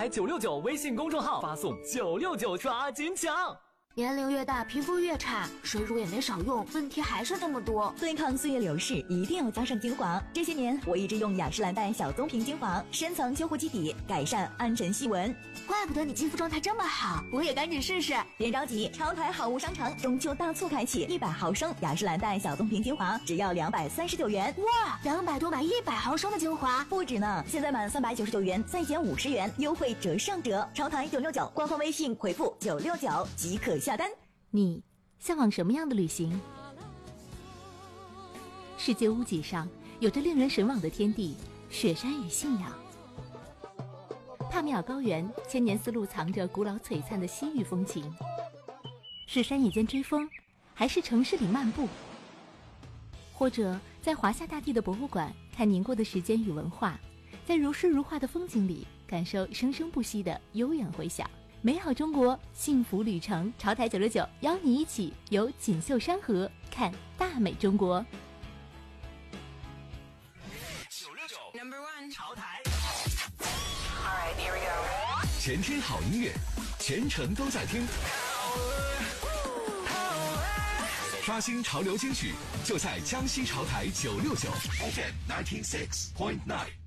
台969微信公众号发送969抓紧抢。 年龄越大，皮肤越差，水乳也没少用，问题还是这么多。 对抗岁月流逝，一定要加上精华。这些年，我一直用雅诗兰黛小棕瓶精华，深层修护基底，改善暗沉细纹。 怪不得你肌肤状态这么好，我也赶紧试试。 别着急，潮台好物商城中秋大促开启，100毫升雅诗兰黛小棕瓶精华只要239元。 哇，200多买100毫升的精华， 不止呢！现在满399元再减50元，优惠折上折。潮台969，官方微信回复969即可下单。 你向往什么样的旅行？世界屋脊上有着令人神往的天地，雪山与信仰。帕米尔高原千年丝路藏着古老璀璨的西域风情。是山野间追风，还是城市里漫步？或者在华夏大地的博物馆看凝过的时间与文化，在如诗如画的风景里感受生生不息的悠远回响。美好中国，幸福旅程，潮台969邀你一起游锦绣山河，看大美中国。 969 No.1潮台。 Alright, here we go. 全天好音乐，全程都在听。刷新潮流金曲，就在江西潮台969 FM 96.9。